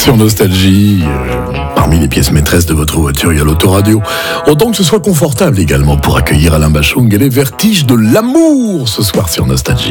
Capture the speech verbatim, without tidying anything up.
Sur Nostalgie, euh, parmi les pièces maîtresses de votre voiture, il y a l'autoradio. Autant que ce soit confortable également pour accueillir Alain Bachung et les vertiges de l'amour ce soir sur Nostalgie.